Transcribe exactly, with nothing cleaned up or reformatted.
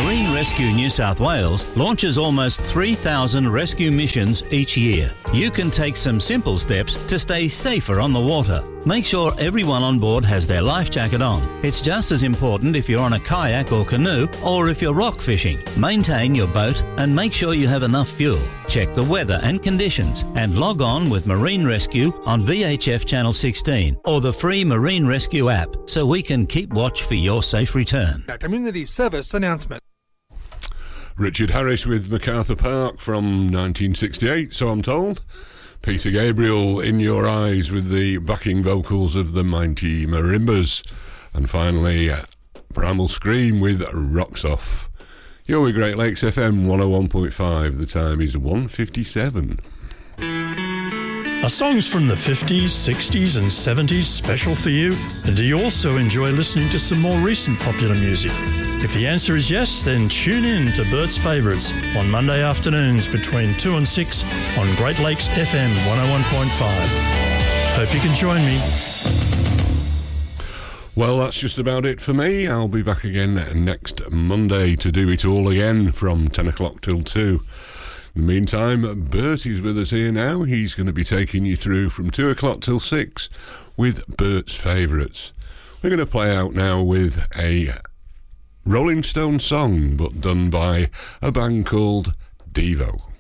Marine Rescue New South Wales launches almost three thousand rescue missions each year. You can take some simple steps to stay safer on the water. Make sure everyone on board has their life jacket on. It's just as important if you're on a kayak or canoe or if you're rock fishing. Maintain your boat and make sure you have enough fuel. Check the weather and conditions and log on with Marine Rescue on V H F Channel sixteen or the free Marine Rescue app so we can keep watch for your safe return. A community service announcement. Richard Harris with MacArthur Park from nineteen sixty-eight, so I'm told. Peter Gabriel, In Your Eyes, with the backing vocals of the Mighty Marimbas. And finally, uh, Bramble Scream with Rocks Off. You're with Great Lakes F M one oh one point five. The time is one fifty-seven. Are songs from the fifties, sixties and seventies special for you? And do you also enjoy listening to some more recent popular music? If the answer is yes, then tune in to Bert's Favourites on Monday afternoons between two and six on Great Lakes F M one oh one point five. Hope you can join me. Well, that's just about it for me. I'll be back again next Monday to do it all again from ten o'clock till two. In the meantime, Bert is with us here now. He's going to be taking you through from two o'clock till six with Bert's Favourites. We're going to play out now with a Rolling Stone song, but done by a band called Devo.